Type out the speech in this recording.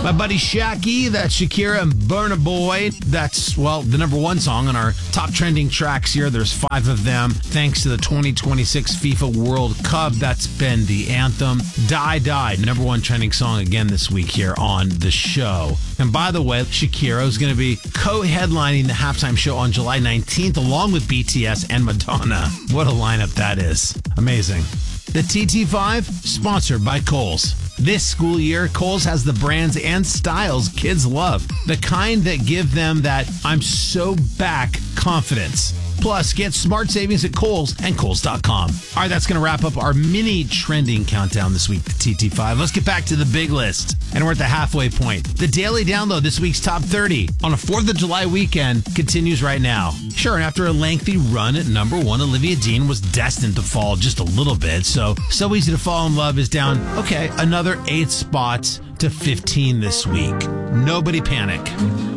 My buddy Shaq, that's Shakira and Burna Boy. That's, well, the number one song on our top trending tracks here. There's 5 of them. Thanks to the 2026 FIFA World Cup, that's been the anthem. Die Die, number one trending song again this week here on the show. And by the way, Shakira is going to be co-headlining the halftime show on July 19th along with BTS and Madonna. What a lineup that is. Amazing. The TT5, sponsored by Kohl's. This school year, Kohl's has the brands and styles kids love. The kind that give them that I'm so back confidence. Plus, get smart savings at Kohl's and Kohls.com. All right, that's going to wrap up our mini trending countdown this week, the TT5. Let's get back to the big list. And we're at the halfway point. The daily download, this week's top 30 on a 4th of July weekend, continues right now. Sure, and after a lengthy run at number 1, Olivia Dean was destined to fall just a little bit. So Easy to Fall in Love is down, okay, another 8 spots to 15 this week. Nobody panic.